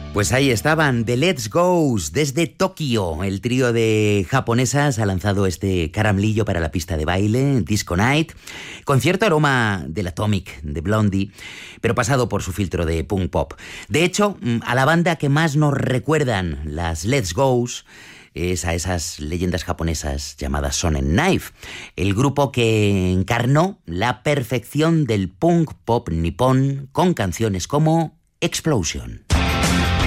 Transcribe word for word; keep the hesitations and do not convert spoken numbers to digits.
Pues ahí estaban, The Let's Go's, desde Tokio. El trío de japonesas ha lanzado este caramelillo para la pista de baile, Disco Night, con cierto aroma del Atomic, de Blondie, pero pasado por su filtro de punk pop. De hecho, a la banda que más nos recuerdan las Let's Go's es a esas leyendas japonesas llamadas Sonen Knife, el grupo que encarnó la perfección del punk pop nipón con canciones como Explosion.